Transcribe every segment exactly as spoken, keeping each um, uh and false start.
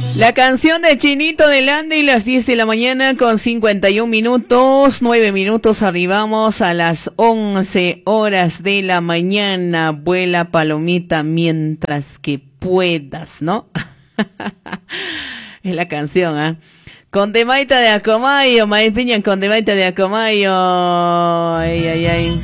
La canción de Chinito del Ande, las diez de la mañana con cincuenta y un minutos, nueve minutos, arribamos a las once horas de la mañana. Vuela palomita mientras que puedas, ¿no? Es la canción, ¿ah? ¿eh? Con Temaita de Acomayo, Maíz Piña con Temaita de Acomayo. Ay, ay, ay.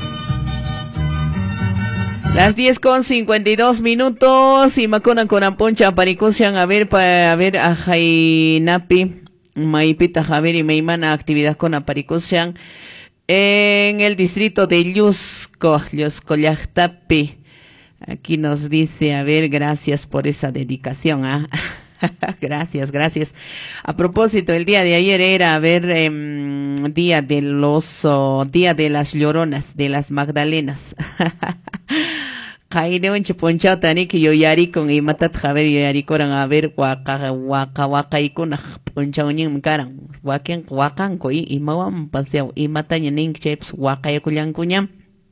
Las diez con cincuenta y dos minutos y Macona con Amponcha Paricusian a ver para a ver a Jainapi Maipita Javier y Meimana actividad con Aparicusian en el distrito de Llusco, Lluscollactapi. Aquí nos dice, a ver, gracias por esa dedicación, ¿ah? ¿eh? Gracias, gracias. A propósito, el día de ayer era, a ver, eh, día de los, oh, día de las lloronas, de las Magdalenas. Kaine un chuponchao tani que yo yari con y matat javer yo yari koran a ver waka waka waka y con ponchao nying karan waken wakan koi y mawam paseo y mataña ning cheps waka y kuyan kunyam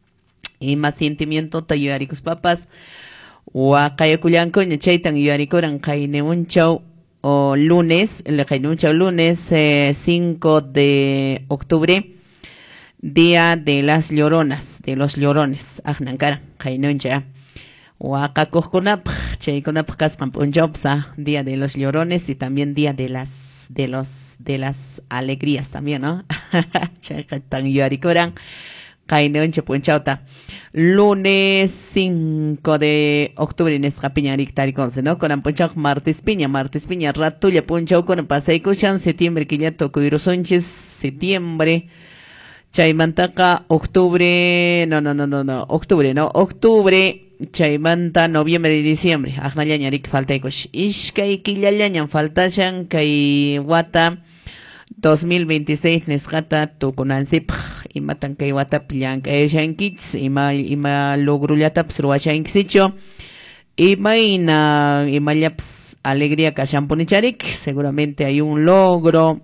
y más sentimiento ta yo yari kus papas waka y kuyan kunya chaitan yo yari koran kaine un chau o lunes el kaine un chau lunes eh, cinco de octubre. Día de las lloronas, de los llorones. Ajnankara, Jainoncha. Huacacoconap, Cheiconap Cascamponjopsa, Día de los llorones y también Día de las de los de las alegrías también, ¿no? Chaitan Yuaricoran, Jainoncha Ponchauta. Lunes cinco de octubre en Escapiñarik Tariconce, ¿no? Con Amponchak martes piña, martes piña, ratuya Ponchau con Pasaicuchan, septiembre que ya tocó Sánchez, septiembre. Chaimantaka, octubre, no, no, no, no, no, octubre, no, octubre, Chaimanta, noviembre y diciembre, Ajnayañarik falta ikosh, Ishkai Killayañan falta shan, Kai Wata, dos mil veintiséis Nescata, Tukunansip, Imatan Kai Wata Pillanka, Eshankits, Ima, Ima Logrullata, Psruashanksicho, Ima Ina, Imayaps, Alegría Kashamponicharik, seguramente hay un logro.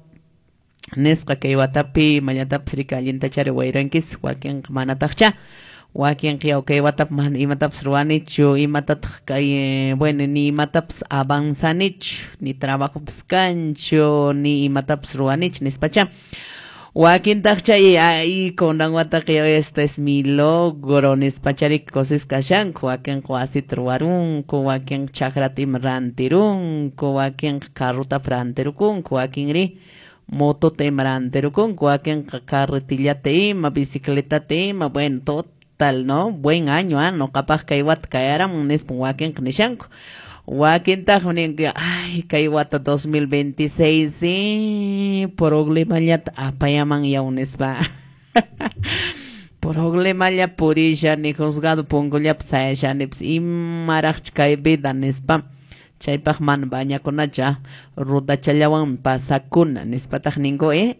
Nesca que watapi mañatap srika yentachare wairankis wakin manatacha wakin kiao que watap man imatap sruanich imatat kai bueno ni mataps avanzanich ni trabajo pscancho ni imatap sruanich nispacha wakin tacha y ahí con wata que esto es mi logro nispacharik cosas kashan wakin kwasi truarun wakin chakratim rantirun wakin karuta franterukun wakin ri moto temrantero con cualquier carretilla tema, bicicleta tema, bueno, total, ¿no? Buen año, ¿ah? No capaz que igual caerán un espuaken knishanko. Wakin tajmen que ay, que igual dos mil veintiséis, sí, problema ya apayaman ya un espa. Problema ya purilla ni juzgado pongo ya psa ya nips y marach kai bedan espa. Chaypaj man baña con allá, ruta chayawan pasacuna, nispataj ningo, eh.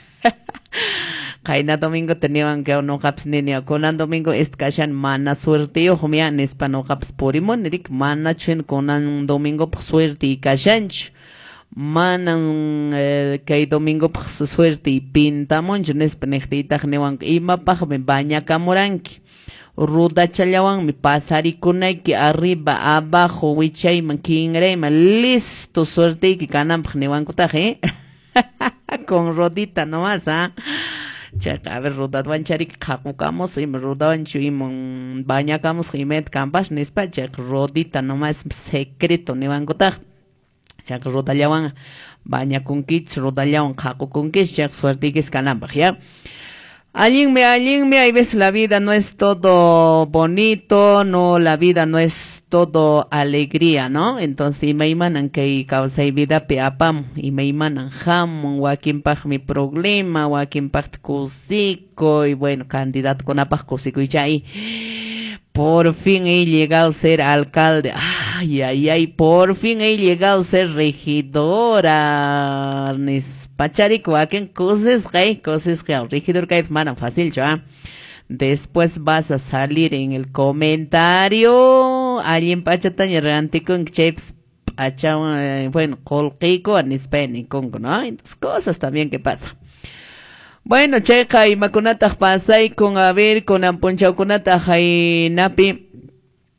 Kaina domingo tenían que no caps ni conan domingo est kashan mana suerte yo humia nispa no caps porimon rik mana chen conan domingo suerte kashanch manan kay domingo suerte y pintamon nispa nechtitaj newan ima paj me baña kamuranki. Ruda chayawan mi pasarikunay que arriba, abajo, wichay man kingrema, listo, suerte que canam pnewan kutaje, con rodita nomás, ah. Chaca, a ver, ruda wancharik kakukamos, y ruda wanchuimon bañacamos, jimet campas, nispa, chac, rodita nomás, secreto, newan kutaj. Chac, ruda yawan, baña con kits, ruda yawan, kaku con kits, chac, suerte que es canam, ya. Allinme, allinme, hay veces la vida no es todo bonito, no, la vida no es todo alegría, ¿no? Entonces, y me imanan que causa y vida peapam, y me imanan jamón, wakin paj mi problema, wakin paj cusico, y bueno, candidato con apaj cusico y chay. Por fin he llegado a ser alcalde. Ay, ay, ay, por fin he llegado a ser regidora. Nispacharik waken cosas que cosas que regidor que mana fácil ya. Después vas a salir en el comentario. Alguien pachataña rantico en chips. Bueno, colquico anispeni congo, ¿no? Entonces cosas también que pasa. Bueno, checa y macunata pasay con a ver con amponchao kunata jai napi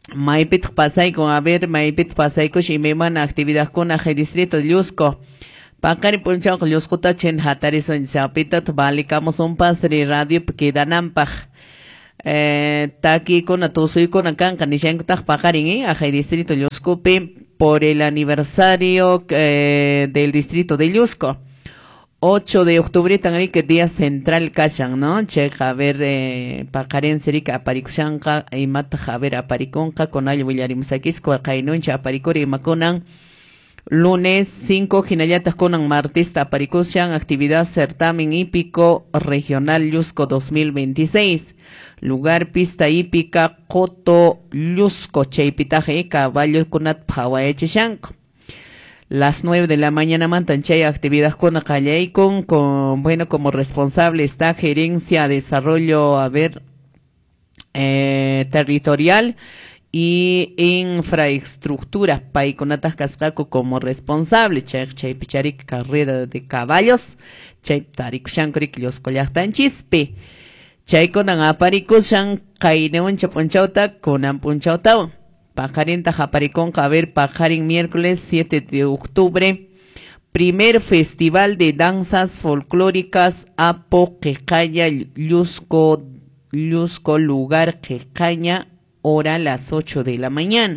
Maipit pasay con a ver, maipit pasay ko si meman actividad con a distrito de Lusco. Pakari punchao con Lusco tachen hatarison sapita balikamos un pasri radio quedanampaj. Eh, taki con a tusuy con a canca ni shen tak pakarin a distrito de Lusco por el aniversario eh, del distrito de Lusco. ocho de octubre tan que día central cachan, ¿no? Checa a ver eh, pacaren serica aparikushanka y mata a ver apariconca con algo villarimsakisco kainuncha aparicori maconan lunes cinco ginayatas conan martes aparikushan actividad certamen hípico regional Lusco dos mil veintiséis lugar pista hípica Coto Lusco cheipitaje caballo kunat pawaechishanko. Las nueve de la mañana mantanchay actividad con Acallay con, con, bueno, como responsable está gerencia de desarrollo, a ver, eh, territorial y infraestructura. Paiconatas Cascaco como responsable. Chay, chay, picharik, carrera de caballos. Chay, tarik, shankrik, los collastan chispe. Chay, con an aparikushan, kaineon chaponchauta, con an punchautao. Pajarín Tajaparicón, Caber, Pajarín, miércoles siete de octubre. Primer Festival de Danzas Folclóricas Apo Quecaña, Lusco, Lusco, lugar Quecaña, hora las ocho de la mañana.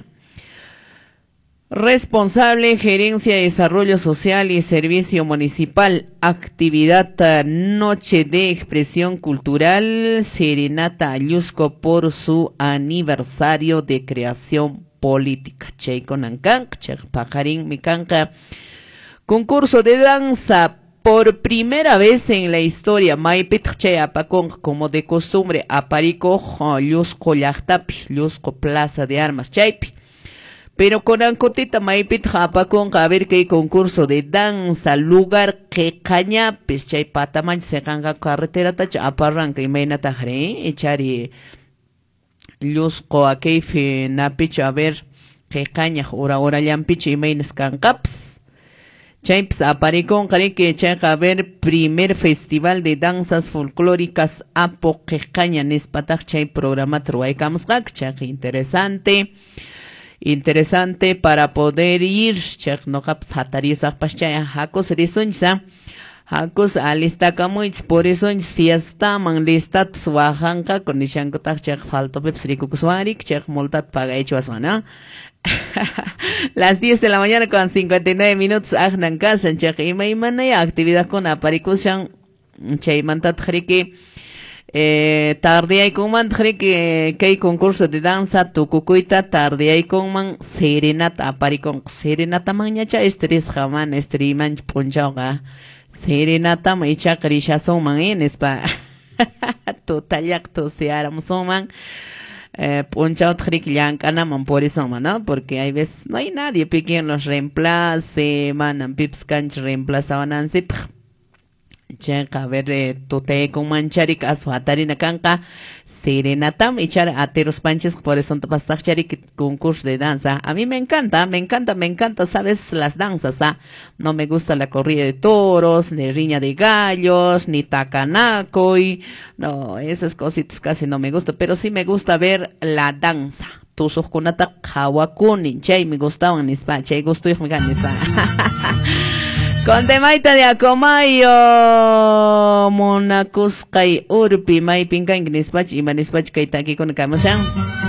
Responsable, Gerencia de Desarrollo Social y Servicio Municipal. Actividad Noche de Expresión Cultural. Serenata Lusco por su aniversario de creación política. Cheiko Nankan, Pajarín Mikanka. Concurso de danza. Por primera vez en la historia, Maipit Apacón, como de costumbre, Aparico, Lusco Yachtapi, Lusco Plaza de Armas, Chaipi. Pero con Ancotita Maipit Japacón, a ver que hay concurso de danza, lugar que caña, pues chay pataman, se canga carretera, tacha, aparranca y meina tajre, echari Lusco a keife napich, a ver que caña, ora ora llampich y meines cancaps. Chaips aparicón, cari que chay a ver primer festival de danzas folclóricas apo que caña, nespatach chay programa truaicamsgak, chay interesante. Interesante para poder ir. Chek no caps hatarizak paschaya hakos risuncha. Hakos alistacamuits por eso fiesta man listat swahanka con nishankotak chek falto pepsrikukuswarik chek multat paga hecho aswana. Las diez de la mañana con cincuenta y nueve minutos agnan kasan chek imaimana ya actividad con aparikushan chay mantat jriki. Eh, tarde hay con man que hay concurso de danza tucucuita tarde hay con man serenata aparicón serenata mañacha estres jaman estriman ponchaga serenata maicha carisha soman en espa total to se aramsoman eh, ponchao trik yankanaman por eso no porque hay veces no hay nadie pequeño los reemplace manan pips canch reemplazaban ansi Checa, a ver, eh, tote con mancharik aswatari na kanka serenatam echar ateros panches por eso te pastas charik concurso de danza. A mí me encanta, me encanta, me encanta, sabes, las danzas, ¿ah? No me gusta la corrida de toros, ni riña de gallos, ni tacanaco y no, esas cositas casi no me gusta, pero sí me gusta ver la danza. Tus ojos con ata kawakunin, chay me gustaban ni spa, chay gusto yo me ganesa. Con temaita de Acomayo, Monacus Kai Urpi, Mai Pinka, Ingnispach, y Manispach Kaitaki con Kamashan.